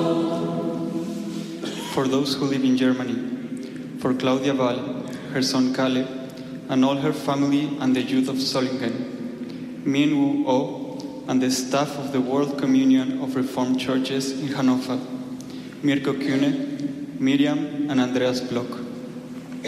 For those who live in Germany, for Claudia Wall, her son Kalle, and all her family and the youth of Solingen, Mien Wu O, and the staff of the World Communion of Reformed Churches in Hanover, Mirko Kühne, Miriam, and Andreas Block.